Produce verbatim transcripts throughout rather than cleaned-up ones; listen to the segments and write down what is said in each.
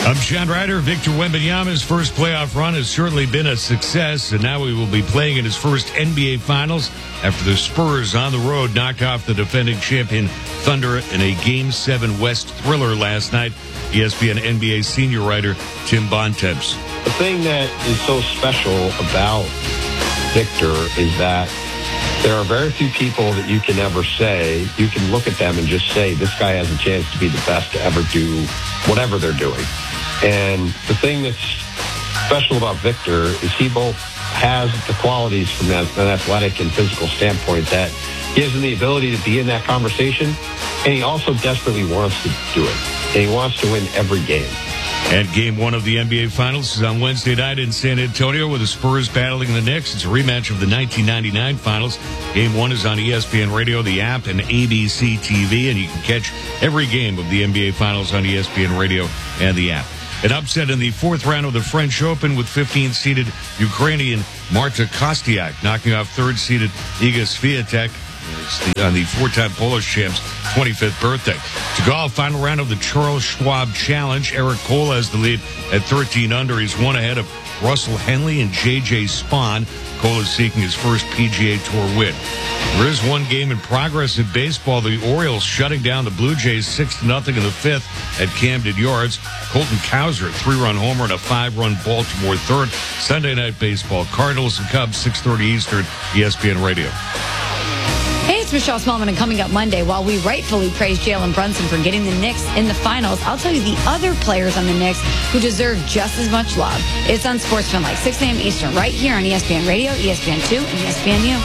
I'm John Ryder. Victor Wembanyama's first playoff run has certainly been a success, and now he will be playing in his first N B A Finals after the Spurs on the road knocked off the defending champion Thunder in a Game seven West thriller last night. E S P N N B A senior writer Tim Bontemps. The thing that is so special about Victor is that there are very few people that you can ever say, you can look at them and just say, this guy has a chance to be the best to ever do whatever they're doing. And the thing that's special about Victor is he both has the qualities from an athletic and physical standpoint that gives him the ability to be in that conversation, and he also desperately wants to do it. And he wants to win every game. And game one of the N B A Finals is on Wednesday night in San Antonio with the Spurs battling the Knicks. It's a rematch of the nineteen ninety-nine Finals. Game one is on E S P N Radio, the app, and A B C T V, and you can catch every game of the N B A Finals on E S P N Radio and the app. An upset in the fourth round of the French Open with fifteenth-seeded Ukrainian Marta Kostyuk knocking off third-seeded Iga Swiatek on the four-time Polish champ's twenty-fifth birthday. To golf, final round of the Charles Schwab Challenge. Eric Cole has the lead at thirteen under. He's one ahead of Russell Henley and J J Spawn. Cole is seeking his first P G A Tour win. There is one game in progress in baseball. The Orioles shutting down the Blue Jays six to nothing in the fifth at Camden Yards. Colton Cowser, three-run homer and a five-run Baltimore third. Sunday Night Baseball, Cardinals and Cubs, six thirty Eastern, E S P N Radio. Hey, it's Michelle Smallman, and coming up Monday, while we rightfully praise Jalen Brunson for getting the Knicks in the finals, I'll tell you the other players on the Knicks who deserve just as much love. It's on SportsFan like six a.m. Eastern, right here on E S P N Radio, E S P N two, and E S P N U.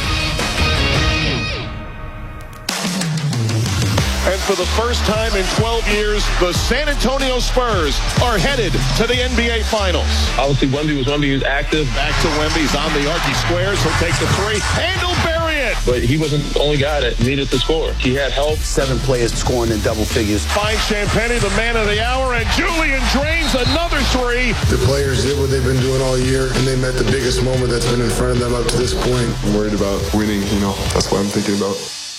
And for the first time in twelve years, the San Antonio Spurs are headed to the N B A Finals. Obviously, Wemby was Wemby who's active. Back to Wemby. He's on the arc. He squares. He'll take the three. And he'll bury it. But he wasn't the only guy that needed to score. He had help. Seven players scoring in double figures. Finds Champagnie, the man of the hour, and Julian drains another three. The players did what they've been doing all year, and they met the biggest moment that's been in front of them up to this point. I'm worried about winning, you know. That's what I'm thinking about.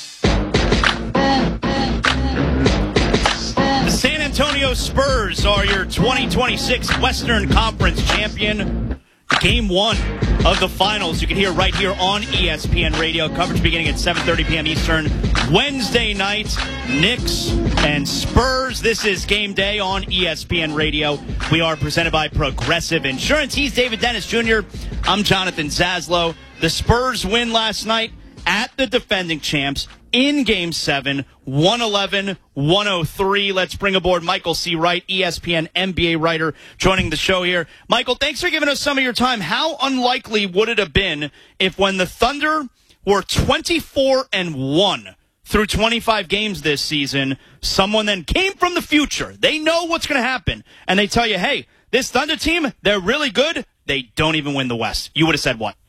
San Antonio Spurs are your twenty twenty-six Western Conference champion. Game one of the finals you can hear right here on E S P N Radio. Coverage beginning at seven thirty p.m. Eastern. Wednesday night, Knicks and Spurs. This is game day on E S P N Radio. We are presented by Progressive Insurance. He's David Dennis Junior I'm Jonathan Zaslow. The Spurs win last night at the defending champs in Game seven, one eleven one oh three. Let's bring aboard Michael C. Wright, E S P N N B A writer, joining the show here. Michael, thanks for giving us some of your time. How unlikely would it have been if when the Thunder were twenty-four and one through twenty-five games this season, someone then came from the future, they know what's going to happen, and they tell you, hey, this Thunder team, they're really good, they don't even win the West. You would have said what?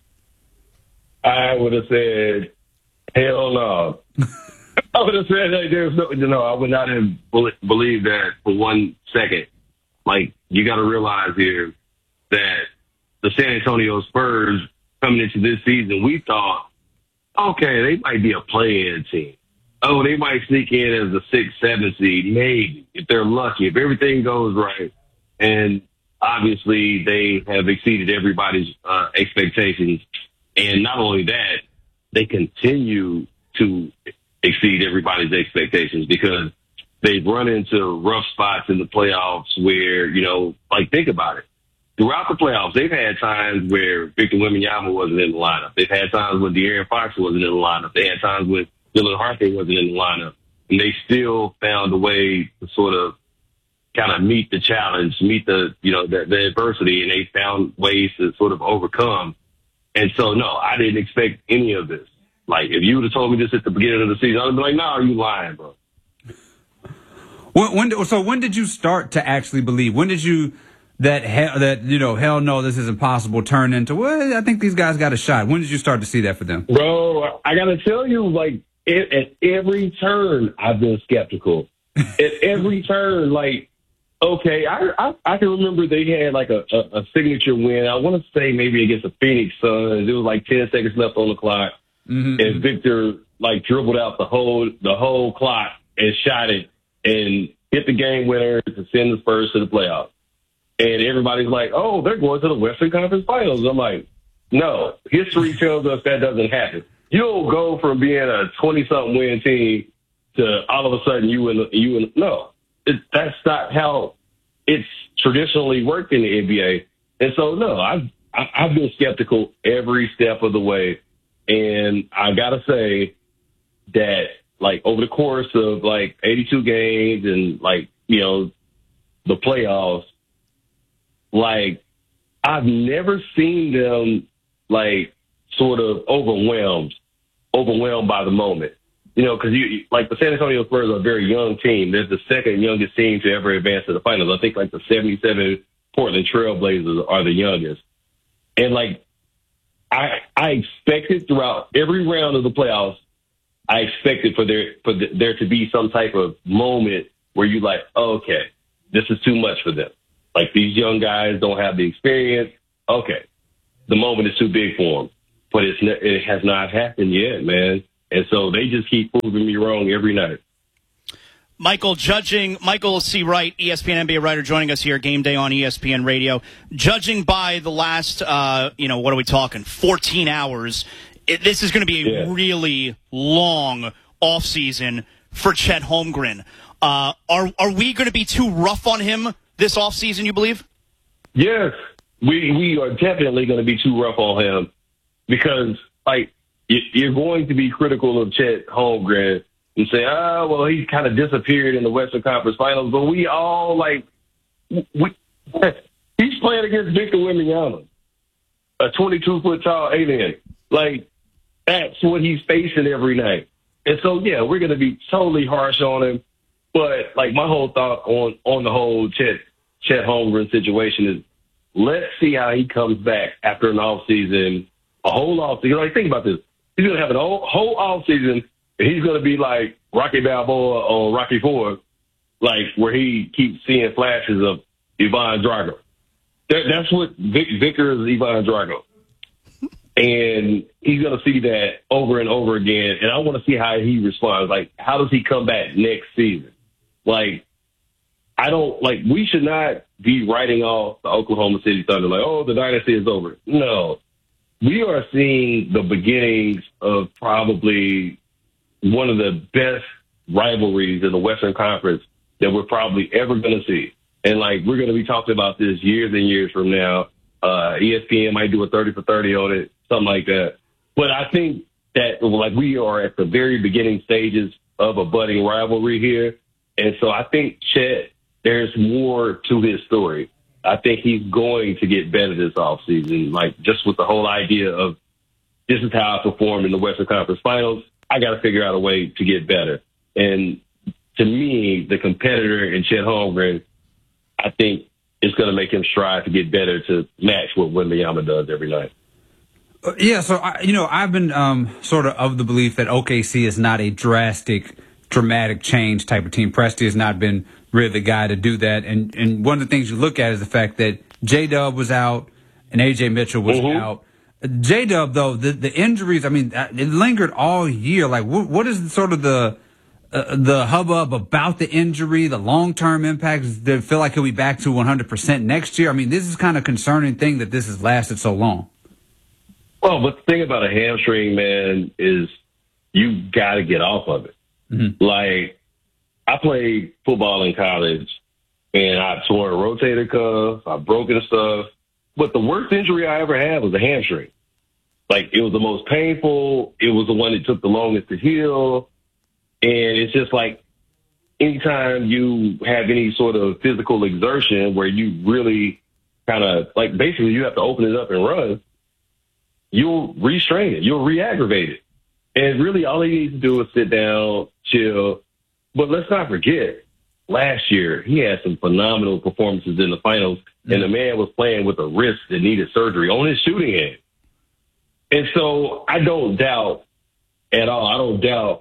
I would have said, hell no. I would have said, hey, there's no, you know, I would not have believed that for one second. Like, you got to realize here that the San Antonio Spurs coming into this season, we thought, okay, they might be a play-in team. Oh, they might sneak in as a six, seven seed, maybe, if they're lucky, if everything goes right. And obviously, they have exceeded everybody's uh, expectations. And not only that, they continue to exceed everybody's expectations because they've run into rough spots in the playoffs where, you know, like, think about it. Throughout the playoffs, they've had times where Victor Wembanyama wasn't in the lineup. They've had times when De'Aaron Fox wasn't in the lineup. They had times when Dylan Harper wasn't in the lineup. And they still found a way to sort of kind of meet the challenge, meet the, you know, the, the adversity, and they found ways to sort of overcome. And so, no, I didn't expect any of this. Like, if you would have told me this at the beginning of the season, I would have been like, nah, you lying, bro. When, when, so when did you start to actually believe? When did you, that, hell, that you know, hell no, this is impossible, turn into, well, I think these guys got a shot? When did you start to see that for them? Bro, I got to tell you, like, it, at every turn, I've been skeptical. At every turn, like, okay, I, I I can remember they had, like, a, a, a signature win. I want to say maybe against the Phoenix Suns. It was, like, ten seconds left on the clock. Mm-hmm. And Victor, like, dribbled out the whole the whole clock and shot it and hit the game winner to send the Spurs to the playoffs. And everybody's like, oh, they're going to the Western Conference Finals. I'm like, no, history tells us that doesn't happen. You don't go from being a twenty-something win team to all of a sudden you and you and no, it, that's not how it's traditionally worked in the N B A. And so, no, I've, I've been skeptical every step of the way. And I got to say that, like, over the course of, like, eighty-two games and, like, you know, the playoffs, like, I've never seen them, like, sort of overwhelmed, overwhelmed by the moment. You know, because, you like, the San Antonio Spurs are a very young team. They're the second youngest team to ever advance to the finals. I think, like, the seventy-seven Portland Trailblazers are the youngest. And, like, I I expected throughout every round of the playoffs, I expected for there for the, there to be some type of moment where you like, oh, okay, this is too much for them. Like, these young guys don't have the experience. Okay, the moment is too big for them. But it's it has not happened yet, man. And so they just keep proving me wrong every night. Michael, judging, Michael C. Wright, E S P N N B A writer, joining us here, Game Day on E S P N Radio. Judging by the last, uh, you know, what are we talking, fourteen hours, it, this is going to be a yeah. really long offseason for Chet Holmgren. Uh, are are we going to be too rough on him this offseason, you believe? Yes, we, we are definitely going to be too rough on him because, like, you're going to be critical of Chet Holmgren and say, ah, well, he kind of disappeared in the Western Conference Finals. But we all, like, we, he's playing against Victor Wembanyama, a twenty-two foot tall alien. Like, that's what he's facing every night. And so, yeah, we're going to be totally harsh on him. But, like, my whole thought on, on the whole Chet, Chet Holmgren situation is let's see how he comes back after an offseason, a whole offseason. Like, think about this. He's going to have a whole, whole offseason, and he's going to be like Rocky Balboa on Rocky Four, like where he keeps seeing flashes of Ivan Drago. That, that's what Vic, Vicker is, Ivan Drago. And he's going to see that over and over again, and I want to see how he responds. Like, how does he come back next season? Like, I don't, like, we should not be writing off the Oklahoma City Thunder like, oh, the dynasty is over. No. We are seeing the beginnings of probably one of the best rivalries in the Western Conference that we're probably ever going to see. And, like, we're going to be talking about this years and years from now. Uh, E S P N might do a thirty for thirty on it, something like that. But I think that, like, we are at the very beginning stages of a budding rivalry here. And so I think Chet, there's more to his story. I think he's going to get better this offseason, like just with the whole idea of this is how I performed in the Western Conference Finals. I got to figure out a way to get better. And to me, the competitor in Chet Holmgren, I think it's going to make him strive to get better to match what Wembanyama does every night. Uh, yeah, so, I, you know, I've been um, sort of of the belief that O K C is not a drastic, dramatic change type of team. Presti has not been really the guy to do that. And and one of the things you look at is the fact that J-Dub was out and A J Mitchell was mm-hmm. out. J-Dub, though, the, the injuries, I mean, it lingered all year. Like, what, what is sort of the uh, the hubbub about the injury, the long-term impacts? Does it feel like he'll be back to one hundred percent next year? I mean, this is kind of a concerning thing that this has lasted so long. Well, but the thing about a hamstring, man, is you got to get off of it. Mm-hmm. Like, I played football in college, and I tore a rotator cuff, I broken stuff. But the worst injury I ever had was a hamstring. Like, it was the most painful. It was the one that took the longest to heal. And it's just like anytime you have any sort of physical exertion where you really kind of, like, basically you have to open it up and run, you'll restrain it. You'll re-aggravate it. And really all he needs to do is sit down, chill. But let's not forget, last year he had some phenomenal performances in the finals, and the man was playing with a wrist that needed surgery on his shooting hand. And so I don't doubt at all, I don't doubt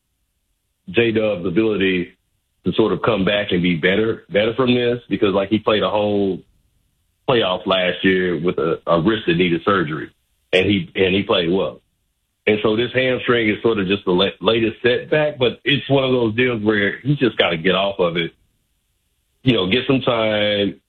J-Dub's ability to sort of come back and be better, better from this, because, like, he played a whole playoff last year with a, a wrist that needed surgery, and he and he played well. And so this hamstring is sort of just the la- latest setback, but it's one of those deals where he's just got to get off of it, you know, get some time,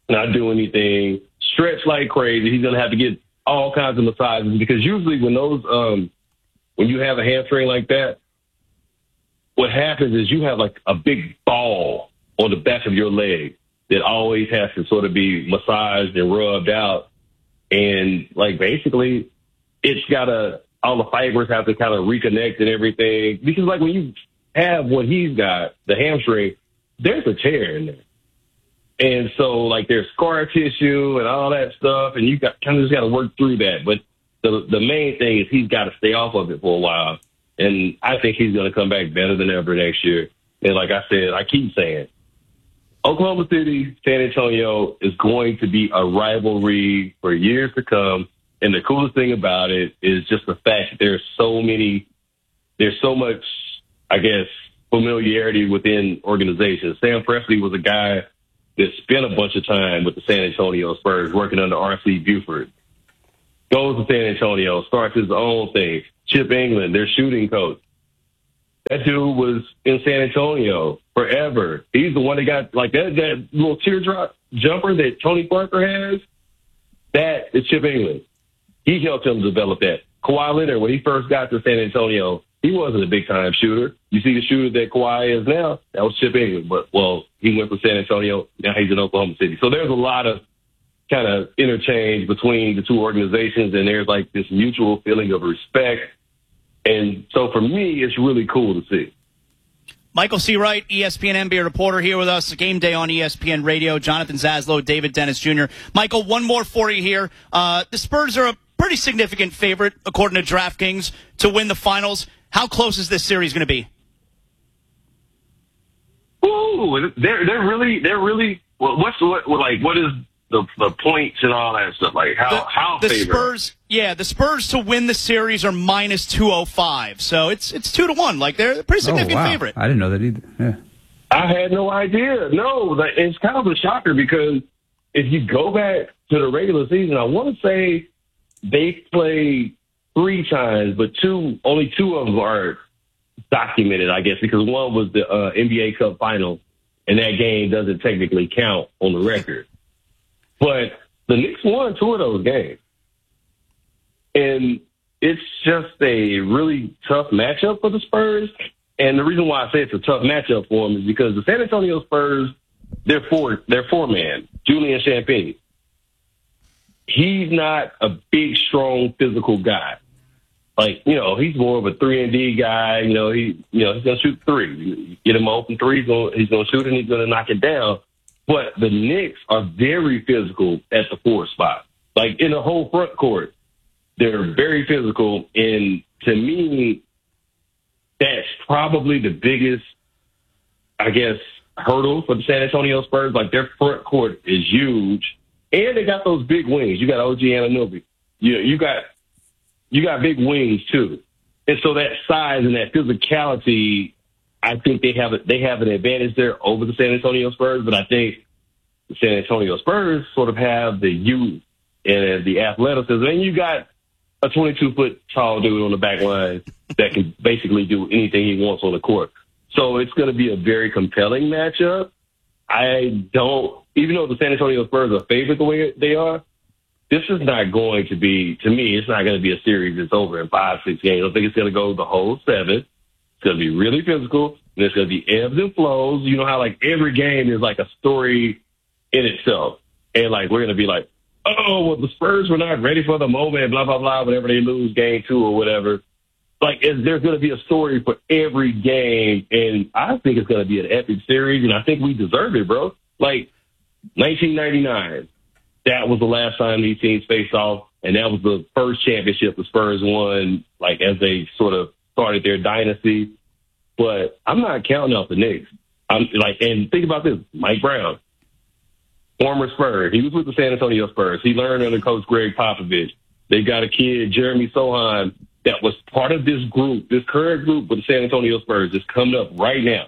not do anything, stretch like crazy. He's going to have to get all kinds of massages because usually when those, um, when you have a hamstring like that, what happens is you have like a big ball on the back of your leg that always has to sort of be massaged and rubbed out. And like basically it's got to, all the fibers have to kind of reconnect and everything. Because like when you have what he's got, the hamstring, there's a tear in there. And so like there's scar tissue and all that stuff. And you got kind of just got to work through that. But the the main thing is he's got to stay off of it for a while. And I think he's going to come back better than ever next year. And like I said, I keep saying, Oklahoma City, San Antonio is going to be a rivalry for years to come. And the coolest thing about it is just the fact that there's so many, there's so much, I guess, familiarity within organizations. Sam Presti was a guy that spent a bunch of time with the San Antonio Spurs working under R C Buford. Goes to San Antonio, starts his own thing. Chip England, their shooting coach. That dude was in San Antonio forever. He's the one that got like that, that little teardrop jumper that Tony Parker has. That is Chip England. He helped him develop that. Kawhi Leonard, when he first got to San Antonio, he wasn't a big time shooter. You see the shooter that Kawhi is now, that was Chip England. But well, he went to San Antonio, now he's in Oklahoma City. So there's a lot of kind of interchange between the two organizations, and there's like this mutual feeling of respect. And so for me, it's really cool to see. Michael C. Wright, E S P N N B A reporter, here with us. Game day on E S P N Radio. Jonathan Zaslow, David Dennis Junior Michael, one more for you here. Uh, the Spurs are a pretty significant favorite, according to DraftKings, to win the finals. How close is this series going to be? Ooh, they're they're really they're really. Well, what's what like what is the the points and all that stuff? Like how the, how the favorite? Spurs? Yeah, the Spurs to win the series are minus two oh five. So it's it's two to one. Like they're a pretty significant oh, wow. favorite. I didn't know that either. Yeah. I had no idea. No, like, it's kind of a shocker because if you go back to the regular season, I want to say they played three times, but two only two of them are documented, I guess, because one was the uh, N B A Cup final, and that game doesn't technically count on the record. But the Knicks won two of those games. And it's just a really tough matchup for the Spurs. And the reason why I say it's a tough matchup for them is because the San Antonio Spurs, they're four, they're four man, Julian Champagnie. He's not a big, strong, physical guy. Like, you know, he's more of a three and D guy. You know, he, you know, he's gonna shoot three. You get him open three, he's gonna, he's gonna shoot and he's gonna knock it down. But the Knicks are very physical at the four spot. Like in the whole front court, they're very physical. And to me, that's probably the biggest, I guess, hurdle for the San Antonio Spurs. Like their front court is huge, and they got those big wings. You got O G Anunoby. You you got you got big wings too, and so that size and that physicality, I think they have a, they have an advantage there over the San Antonio Spurs. But I think the San Antonio Spurs sort of have the youth and the athleticism, and you got a twenty-two foot tall dude on the back line that can basically do anything he wants on the court. So it's going to be a very compelling matchup. I don't, even though the San Antonio Spurs are favored the way they are, this is not going to be, to me, it's not going to be a series that's over in five, six games. I think it's going to go the whole seven. It's going to be really physical, and it's going to be ebbs and flows. You know how, like, every game is like a story in itself. And, like, we're going to be like, oh, well, the Spurs were not ready for the moment, blah, blah, blah, whenever they lose game two or whatever. Like, there's going to be a story for every game, and I think it's going to be an epic series, and I think we deserve it, bro. Like, nineteen ninety-nine, that was the last time these teams faced off, and that was the first championship the Spurs won, like, as they sort of started their dynasty. But I'm not counting out the Knicks. I'm like, and think about this, Mike Brown, former Spur. He was with the San Antonio Spurs. He learned under Coach Greg Popovich. They got a kid, Jeremy Sohan, that was part of this group, this current group with the San Antonio Spurs that's coming up right now.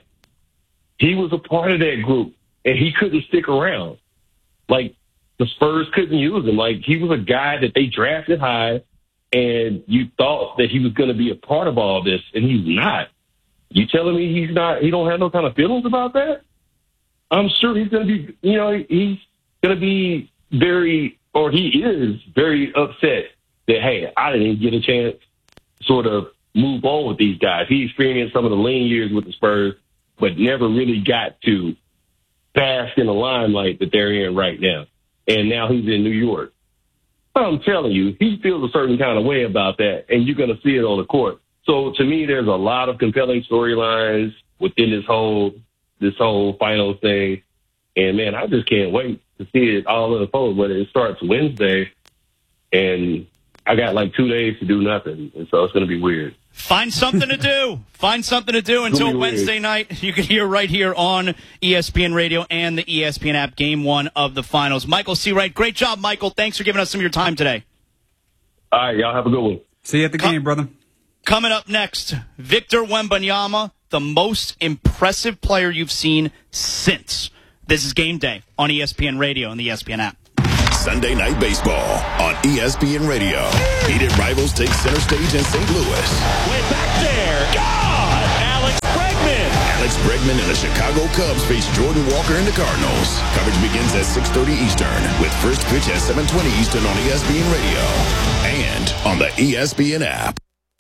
He was a part of that group, and he couldn't stick around. Like, the Spurs couldn't use him. Like, he was a guy that they drafted high, and you thought that he was going to be a part of all this, and he's not. You telling me he's not, he don't have no kind of feelings about that? I'm sure he's going to be, you know, he's going to be very, or he is very upset that, hey, I didn't get a chance to sort of move on with these guys. He experienced some of the lean years with the Spurs, but never really got to bask in the limelight that they're in right now. And now he's in New York. I'm telling you, he feels a certain kind of way about that, and you're going to see it on the court. So to me, there's a lot of compelling storylines within this whole this whole finals thing. And man, I just can't wait to see it all unfold. Whether it starts Wednesday, and I got like two days to do nothing, and so it's going to be weird. Find something to do. Find something to do until Wednesday night. You can hear right here on E S P N Radio and the E S P N app, game one of the finals. Michael Seawright, great job, Michael. Thanks for giving us some of your time today. All right, y'all have a good one. See you at the Com- game, brother. Coming up next, Victor Wembanyama, the most impressive player you've seen since. This is Game Day on E S P N Radio and the E S P N app. Sunday Night Baseball on E S P N Radio. Heated rivals take center stage in Saint Louis. Way back there. God! Alex Bregman. Alex Bregman and the Chicago Cubs face Jordan Walker and the Cardinals. Coverage begins at six thirty Eastern with first pitch at seven twenty Eastern on E S P N Radio and on the E S P N app.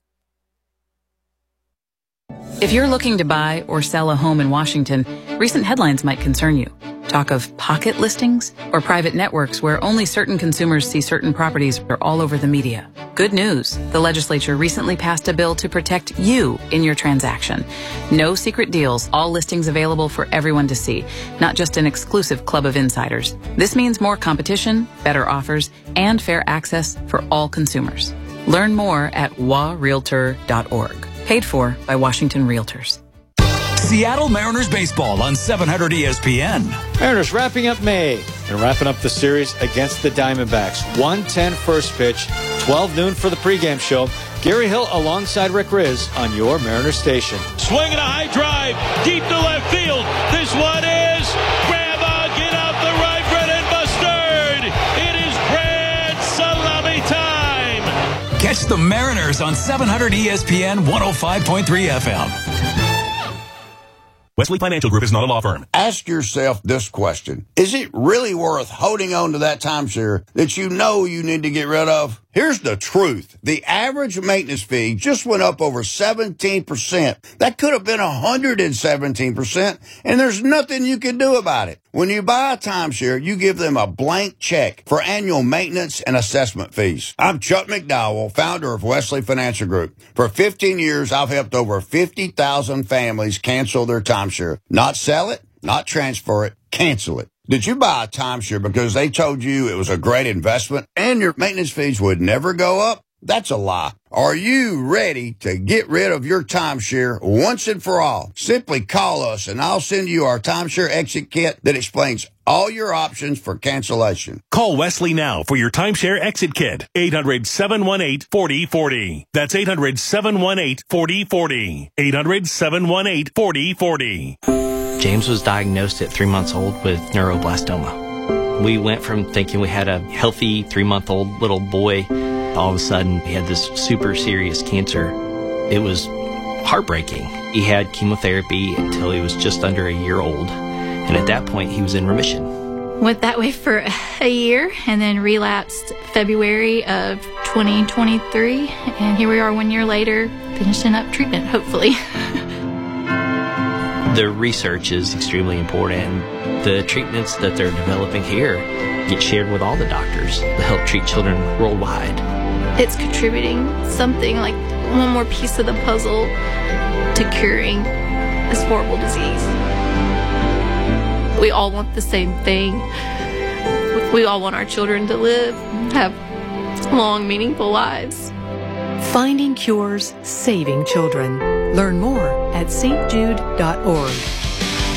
If you're looking to buy or sell a home in Washington, recent headlines might concern you. Talk of pocket listings or private networks where only certain consumers see certain properties are all over the media. Good news. The legislature recently passed a bill to protect you in your transaction. No secret deals, all listings available for everyone to see, not just an exclusive club of insiders. This means more competition, better offers, and fair access for all consumers. Learn more at w a realtor dot org. Paid for by Washington Realtors. Seattle Mariners baseball on seven hundred E S P N. Mariners wrapping up May and wrapping up the series against the Diamondbacks. one ten first pitch, twelve noon for the pregame show. Gary Hill alongside Rick Riz on your Mariners station. Swinging a high drive, deep to left field. This one is grab on, get out the right, Brennan Mustard. It is grand salami time. Catch the Mariners on seven hundred E S P N one oh five point three F M. Wesley Financial Group is not a law firm. Ask yourself this question. Is it really worth holding on to that timeshare that you know you need to get rid of? Here's the truth. The average maintenance fee just went up over seventeen percent. That could have been one hundred seventeen percent, and there's nothing you can do about it. When you buy a timeshare, you give them a blank check for annual maintenance and assessment fees. I'm Chuck McDowell, founder of Wesley Financial Group. For fifteen years, I've helped over fifty thousand families cancel their timeshare. Not sell it, not transfer it, cancel it. Did you buy a timeshare because they told you it was a great investment and your maintenance fees would never go up? That's a lie. Are you ready to get rid of your timeshare once and for all? Simply call us and I'll send you our timeshare exit kit that explains all your options for cancellation. Call Wesley now for your timeshare exit kit. eight hundred, seven one eight, four oh four oh. That's eight hundred, seven one eight, four oh four oh. eight hundred, seven one eight, four oh four oh. James was diagnosed at three months old with neuroblastoma. We went from thinking we had a healthy three-month-old little boy. All of a sudden, he had this super serious cancer. It was heartbreaking. He had chemotherapy until he was just under a year old. And at that point, he was in remission. Went that way for a year and then relapsed February of twenty twenty-three. And here we are one year later, finishing up treatment, hopefully. The research is extremely important. The treatments that they're developing here get shared with all the doctors to help treat children worldwide. It's contributing something like one more piece of the puzzle to curing this horrible disease. We all want the same thing. We all want our children to live, have long, meaningful lives. Finding cures, saving children. Learn more at s t jude dot org.